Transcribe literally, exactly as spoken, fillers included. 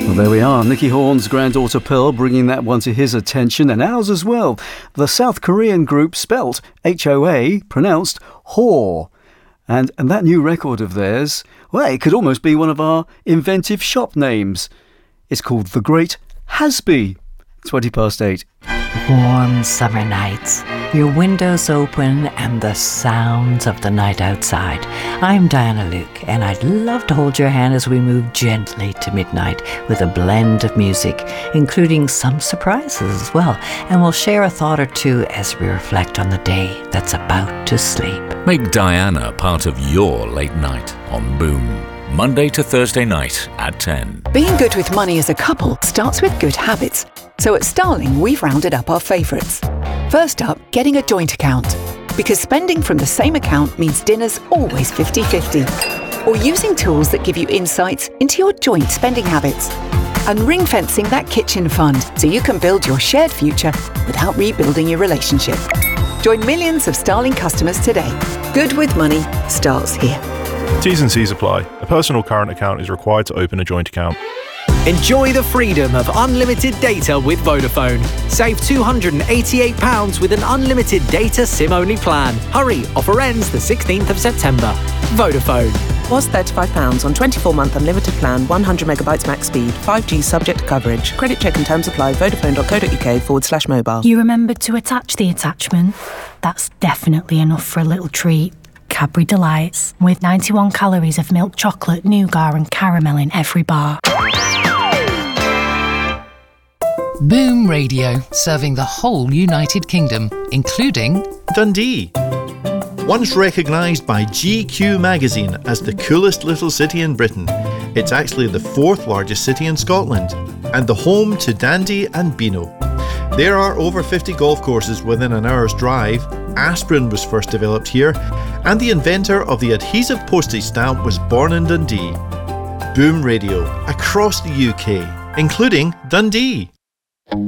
Well, there we are. Nicky Horn's granddaughter Pearl bringing that one to his attention, and ours as well. The South Korean group spelt H O A, pronounced whore. And, and that new record of theirs, well, it could almost be one of our inventive shop names. It's called The Great Hasby. twenty past eight. Warm summer nights, your windows open and the sounds of the night outside. I'm Diana Luke, and I'd love to hold your hand as we move gently to midnight with a blend of music, including some surprises as well. And we'll share a thought or two as we reflect on the day that's about to sleep. Make Diana part of your late night on Boom. Monday to Thursday night at ten. Being good with money as a couple starts with good habits. So at Starling, we've rounded up our favourites. First up, getting a joint account. Because spending from the same account means dinner's always fifty-fifty. Or using tools that give you insights into your joint spending habits. And ring-fencing that kitchen fund so you can build your shared future without rebuilding your relationship. Join millions of Starling customers today. Good with money starts here. T's and C's apply. A personal current account is required to open a joint account. Enjoy the freedom of unlimited data with Vodafone. Save two hundred eighty-eight pounds with an unlimited data SIM-only plan. Hurry, offer ends the sixteenth of September. Vodafone. Was thirty-five pounds on twenty-four month unlimited plan, one hundred megabytes max speed, five G subject to coverage. Credit check and terms apply. Vodafone.co.uk forward slash mobile. You remembered to attach the attachment? That's definitely enough for a little treat. Cadbury Delights, with ninety-one calories of milk chocolate, nougat and caramel in every bar. Boom Radio, serving the whole United Kingdom, including Dundee. Once recognised by G Q magazine as the coolest little city in Britain, it's actually the fourth largest city in Scotland, and the home to Dandy and Beano. There are over fifty golf courses within an hour's drive. Aspirin was first developed here, and the inventor of the adhesive postage stamp was born in Dundee. Boom Radio, across the U K, including Dundee.